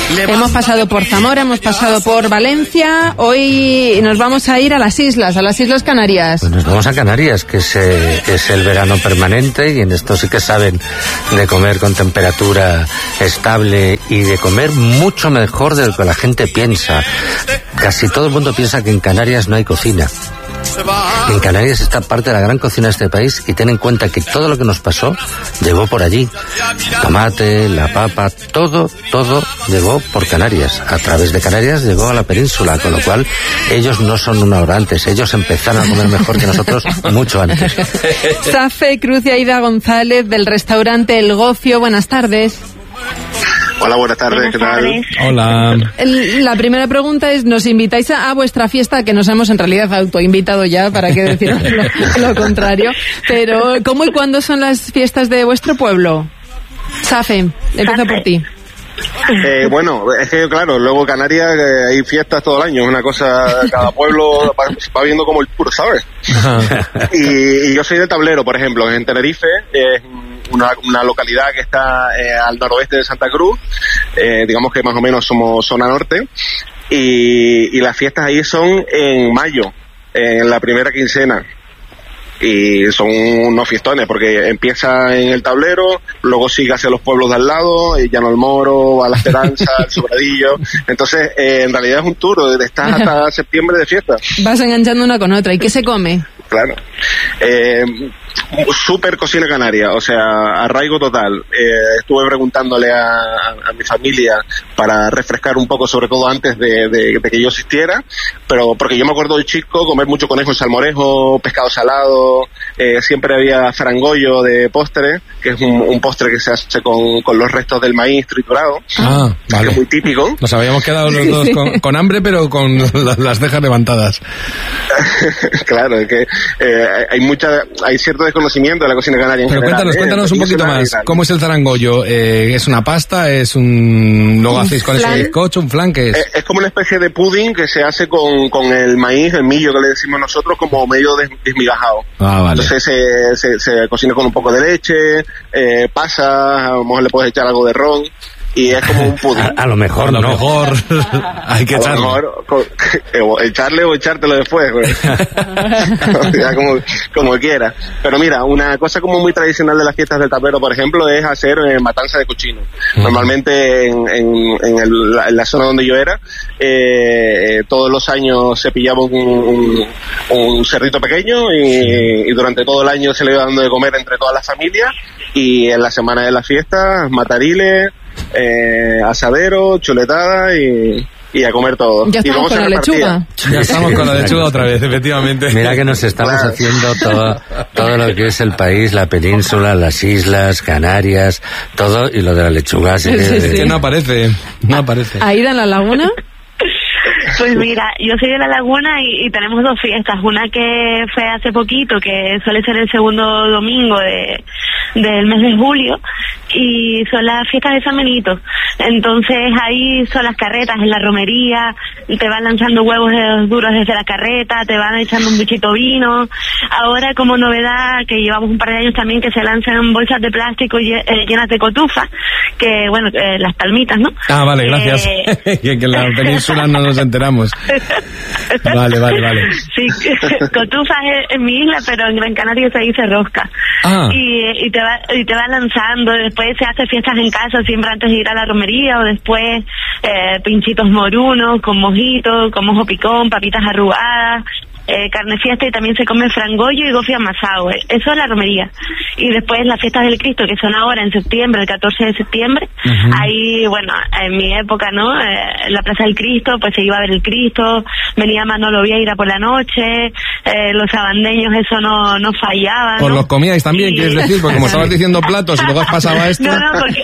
Hemos pasado por Zamora, hemos pasado por Valencia. Hoy nos vamos a ir a las Islas Canarias. Pues nos vamos a Canarias, que es el verano permanente, y en esto sí que saben de comer con temperatura estable y de comer mucho mejor de lo que la gente piensa. Casi todo el mundo piensa que en Canarias no hay cocina. En Canarias está parte de la gran cocina de este país, y ten en cuenta que todo lo que nos pasó llegó por allí. Tomate, la papa, todo llegó por Canarias. A través de Canarias llegó a la península, con lo cual ellos no son una hora antes. Ellos empezaron a comer mejor que nosotros mucho antes. Safe Cruz y Aida González, del restaurante El Gofio. Buenas tardes. Hola, buenas tardes, ¿qué tal? Hola. La primera pregunta es, ¿nos invitáis a vuestra fiesta? Que nos hemos en realidad autoinvitado ya, para qué decir lo contrario. Pero, ¿cómo y cuándo son las fiestas de vuestro pueblo? Safe, empiezo por ti. Bueno, es que claro, luego en Canarias hay fiestas todo el año, es una cosa, cada pueblo va viendo como el tour, ¿sabes? Y yo soy de Tablero, por ejemplo, en Tenerife, es una localidad que está al noroeste de Santa Cruz, digamos que más o menos somos zona norte, y las fiestas ahí son en mayo, en la primera quincena. Y son unos fiestones, porque empieza en el Tablero, luego sigue hacia los pueblos de al lado, Llano del Moro, a La Esperanza, el Sobradillo. Entonces, en realidad es un tour, estás hasta septiembre de fiesta. Vas enganchando una con otra. ¿Y qué se come? Claro. Súper cocina canaria, o sea, arraigo total. Estuve preguntándole a mi familia para refrescar un poco, sobre todo antes de que yo existiera, pero porque yo me acuerdo de chico comer mucho conejo en salmorejo, pescado salado, siempre había frangollo de postre, que es un postre que se hace con los restos del maíz triturado, vale. Que es muy típico. Nos habíamos quedado los dos con hambre, pero con las cejas levantadas. Claro, es que hay cierto desconocimiento de la cocina canaria en general. Pero cuéntanos un poquito más. ¿Cómo es el zarangollo? ¿Es una pasta? ¿Es luego hacéis con ese bizcocho? ¿Un flan? ¿Qué es? Es como una especie de pudding que se hace con el maíz, el millo que le decimos nosotros, como medio desmigajado. Vale. Entonces se cocina con un poco de leche, pasas, a lo mejor le puedes echar algo de ron. Y es como un pudding. A lo mejor no. Mejor hay que echarle. A lo mejor echarle o echártelo después, güey. Ya como quiera. Pero mira, una cosa como muy tradicional de las fiestas del Tablero, por ejemplo, es hacer matanza de cochino. Normalmente en la zona donde yo era, todos los años se pillaba un cerdito pequeño y durante todo el año se le iba dando de comer entre todas las familias, y en la semana de las fiestas, matariles, asadero, chuletada y a comer todo. Ya estamos con la lechuga. Ya estamos con la lechuga otra vez, efectivamente. Mira que nos estamos haciendo todo lo que es el país, la península, las islas, Canarias, todo, y lo de la lechuga. Así que no aparece. ¿Aida en la laguna? Pues mira, yo soy de La Laguna y tenemos dos fiestas. Una que fue hace poquito, que suele ser el segundo domingo del mes de julio, y son las fiestas de San Benito. Entonces ahí son las carretas en la romería, te van lanzando huevos duros desde la carreta, te van echando un bichito vino. Ahora, como novedad, que llevamos un par de años también, que se lanzan bolsas de plástico llenas de cotufa, que bueno, las palmitas, ¿no? Vale, gracias. Que en la península no nos enteramos. Vale. Sí, cotufa en mi isla, pero en Gran Canaria se dice rosca. Y te va lanzando. Después se hace fiestas en casa, siempre antes de ir a la romería, o después pinchitos morunos con mojito, con mojo picón, papitas arrugadas, carne fiesta, y también se come frangollo y gofio amasado. Eso es la romería. Y después las fiestas del Cristo, que son ahora en septiembre, el 14 de septiembre. Ahí, bueno, en mi época, ¿no? En la Plaza del Cristo, pues se iba a ver el Cristo, venía Manolo Vieira por la noche, los sabandeños, eso no fallaba, ¿no? ¿Os los comíais también, quieres decir? Porque como estabas diciendo platos y luego has pasado a esto... No,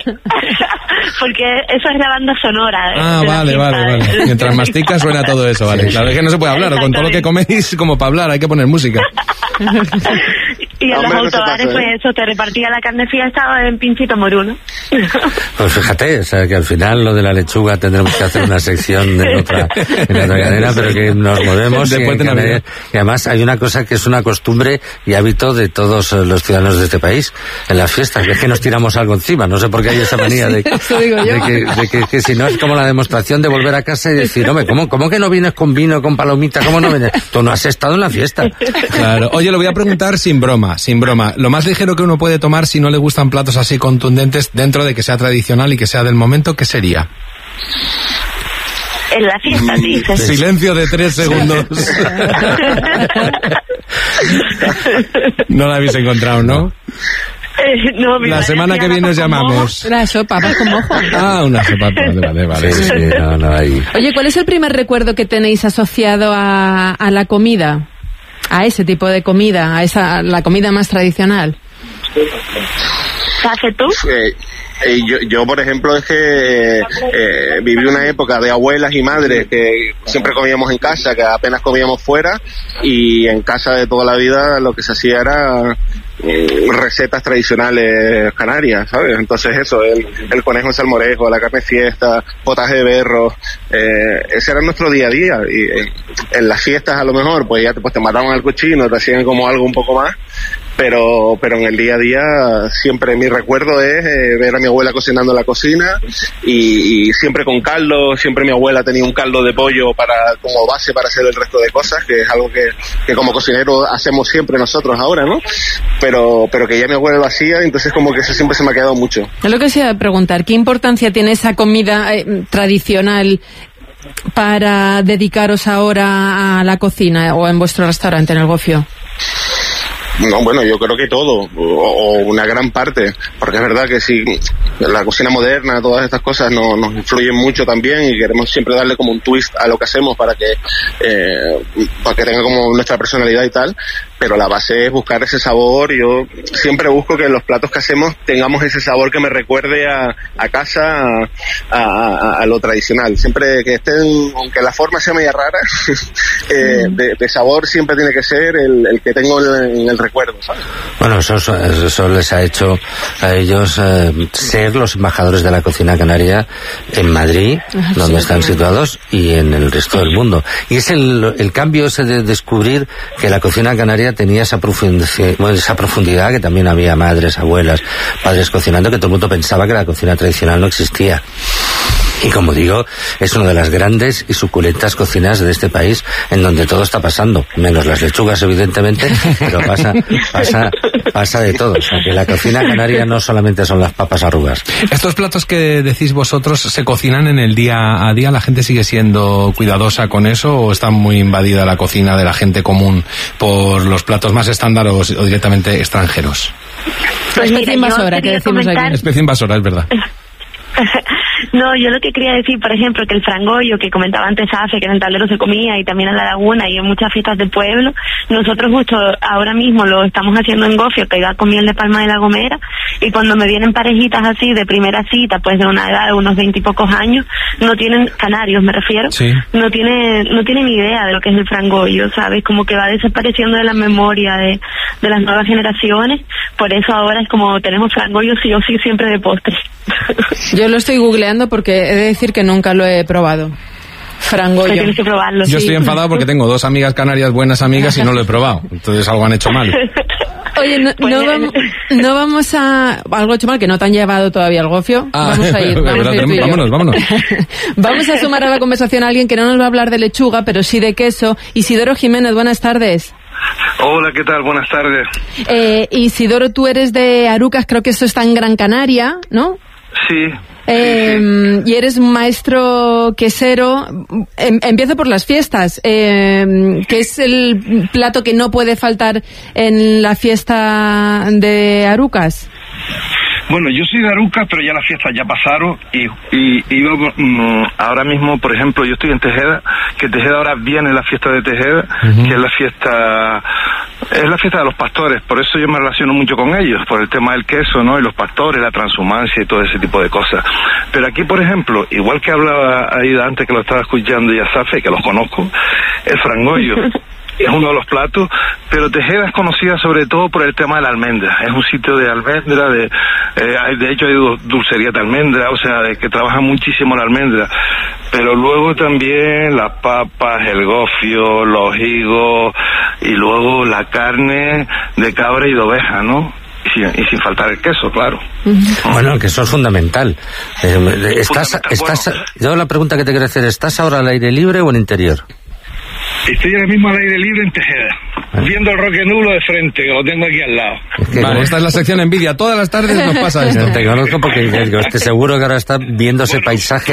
porque eso es la banda sonora. Vale. Mientras masticas suena todo eso, vale. Claro, es que no se puede hablar, con todo lo que coméis, como para hablar, hay que poner música. Y en los autobares, pues eso, te repartía la carne fiesta en pinchito moruno. Pues fíjate, o sea, que al final lo de la lechuga tendremos que hacer una sección en otra cadena, pero que nos movemos. Y además hay una cosa que es una costumbre y hábito de todos los ciudadanos de este país, en las fiestas, que es que nos tiramos algo encima. No sé por qué hay esa manía de que si no es como la demostración de volver a casa y decir, hombre, ¿cómo que no vienes con vino, con palomita? ¿Cómo no vienes? Tú no has estado en la fiesta. Claro. Oye, lo voy a preguntar sin broma. Lo más ligero que uno puede tomar si no le gustan platos así contundentes, dentro de que sea tradicional y que sea del momento, ¿qué sería? En la fiesta, dices. Silencio de 3 segundos. No la habéis encontrado, ¿no? No, la semana que viene os llamamos. Una sopa, vas con mojo. Una sopa, vale. Sí, no hay. Oye, ¿cuál es el primer recuerdo que tenéis asociado a la comida? A ese tipo de comida, la comida más tradicional. ¿Hace tú? Yo, por ejemplo, es que viví una época de abuelas y madres que siempre comíamos en casa, que apenas comíamos fuera, y en casa de toda la vida lo que se hacía era recetas tradicionales canarias, ¿sabes? Entonces eso, el conejo en salmorejo, la carne fiesta, potaje de berro, ese era nuestro día a día. Y en las fiestas a lo mejor pues ya te mataban al cochino, te hacían como algo un poco más, pero en el día a día siempre mi recuerdo es ver a mi abuela cocinando en la cocina y siempre con caldo. Siempre mi abuela tenía un caldo de pollo como base para hacer el resto de cosas, que es algo que como cocinero hacemos siempre nosotros ahora, ¿no? Pero que ya mi abuela lo hacía, entonces como que eso siempre se me ha quedado mucho. Es lo que os iba a preguntar, ¿qué importancia tiene esa comida tradicional para dedicaros ahora a la cocina o en vuestro restaurante, en el Gofio? No, bueno, yo creo que todo, o una gran parte, porque es verdad que si la cocina moderna, todas estas cosas nos influyen mucho también y queremos siempre darle como un twist a lo que hacemos para que tenga como nuestra personalidad y tal, pero la base es buscar ese sabor. Yo siempre busco que en los platos que hacemos tengamos ese sabor que me recuerde a casa, a lo tradicional. Siempre que estén, aunque la forma sea media rara, de sabor siempre tiene que ser el que tengo en el recuerdo, ¿sabes? Bueno, eso les ha hecho a ellos ser los embajadores de la cocina canaria en Madrid, donde están situados, y en el resto del mundo. Y es el cambio ese de descubrir que la cocina canaria tenía esa profundidad, que también había madres, abuelas, padres cocinando, que todo el mundo pensaba que la cocina tradicional no existía. Y como digo, es una de las grandes y suculentas cocinas de este país, en donde todo está pasando, menos las lechugas evidentemente, pero pasa de todo. O sea, que la cocina canaria no solamente son las papas arrugas. Estos platos que decís vosotros se cocinan en el día a día, ¿la gente sigue siendo cuidadosa con eso o está muy invadida la cocina de la gente común por los platos más estándar o directamente extranjeros? Pues especie invasora, que decimos aquí. Especie invasora, es verdad. No, yo lo que quería decir, por ejemplo, que el frangollo que comentaba antes Afe, que en el tablero se comía y también en la laguna y en muchas fiestas del pueblo, nosotros justo ahora mismo lo estamos haciendo en Gofio, que va con miel de palma de La Gomera, y cuando me vienen parejitas así de primera cita, pues de una edad de unos 20 y pocos años, no tienen, canarios me refiero, sí, no tienen idea de lo que es el frangollo, ¿sabes? Como que va desapareciendo de la memoria de las nuevas generaciones. Por eso ahora es como tenemos frangollo sí o sí siempre de postre. Yo lo estoy googleando porque he de decir que nunca lo he probado. Frangollo. Pues tienes que probarlo. Yo estoy enfadado porque tengo 2 amigas canarias, buenas amigas, y no lo he probado. Entonces algo han hecho mal. Oye, no vamos a... Algo hecho mal, que no te han llevado todavía al Gofio. Vamos a ir. Vámonos. Vamos a sumar a la conversación a alguien que no nos va a hablar de lechuga, pero sí de queso. Isidoro Jiménez, buenas tardes. Hola, ¿qué tal? Buenas tardes. Isidoro, tú eres de Arucas, creo que eso está en Gran Canaria, ¿no? Sí. Y eres maestro quesero. Empiezo por las fiestas. ¿Qué es el plato que no puede faltar en la fiesta de Arucas? Bueno, yo soy de Arucas, pero ya las fiestas ya pasaron y ahora mismo, por ejemplo, yo estoy en Tejeda, que Tejeda ahora viene la fiesta de Tejeda, que es la fiesta de los pastores. Por eso yo me relaciono mucho con ellos, por el tema del queso, ¿no? Y los pastores, la transhumancia y todo ese tipo de cosas. Pero aquí, por ejemplo, igual que hablaba Aida antes, que lo estaba escuchando, y Asafe, que los conozco, el frangollo. es uno de los platos, pero Tejeda es conocida sobre todo por el tema de la almendra. Es un sitio de almendra, de hecho hay dulcería de almendra, o sea, de que trabaja muchísimo la almendra. Pero luego también las papas, el gofio, los higos, y luego la carne de cabra y de oveja, ¿no? Y sin faltar el queso, claro. Bueno, el queso es fundamental. Yo la pregunta que te quiero hacer, ¿estás ahora al aire libre o en interior? Estoy ahora mismo al aire libre en Tejeda, viendo el Roque Nulo de frente, que lo tengo aquí al lado. Vale, esta es la sección envidia. Todas las tardes nos pasa esto. Te conozco porque yo estoy seguro que ahora está viendo ese paisaje